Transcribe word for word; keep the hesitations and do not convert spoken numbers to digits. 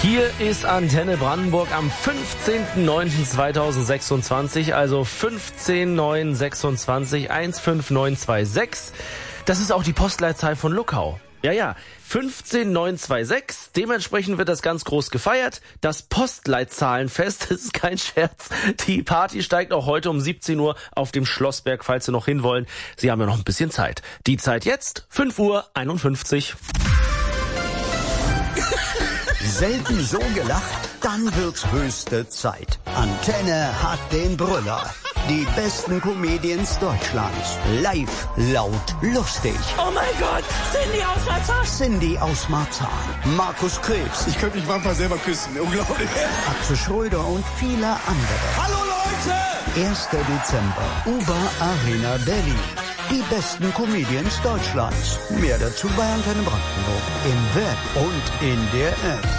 Hier ist Antenne Brandenburg am fünfzehnten neunten zweitausendsechsundzwanzig, also fünfzehn neun sechsundzwanzig eins fünf neun zwei sechs. Das ist auch die Postleitzahl von Luckau. Ja, ja, fünfzehn neun zwei sechs. Dementsprechend wird das ganz groß gefeiert. Das Postleitzahlenfest, das ist kein Scherz. Die Party steigt auch heute um siebzehn Uhr auf dem Schlossberg, falls Sie noch hinwollen. Sie haben ja noch ein bisschen Zeit. Die Zeit jetzt, fünf Uhr einundfünfzig. Selten so gelacht, dann wird's höchste Zeit. Antenne hat den Brüller. Die besten Comedians Deutschlands. Live, laut, lustig. Oh mein Gott, Cindy aus Marzahn. Cindy aus Marzahn. Markus Krebs. Ich könnte mich manchmal selber küssen, unglaublich. Axel Schröder und viele andere. Hallo Leute! erster Dezember, U-Bahn Arena Berlin. Die besten Comedians Deutschlands. Mehr dazu bei Antenne Brandenburg. Im Web und in der App.